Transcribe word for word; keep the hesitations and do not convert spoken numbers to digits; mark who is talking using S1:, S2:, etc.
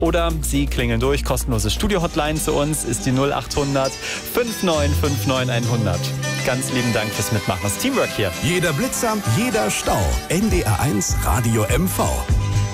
S1: Oder Sie klingeln durch, kostenlose Studio-Hotline zu uns ist die null acht hundert fünf neun fünf neun hundert. Ganz lieben Dank fürs Mitmachen. Das Teamwork hier.
S2: Jeder Blitzer, jeder Stau. N D R eins Radio M V.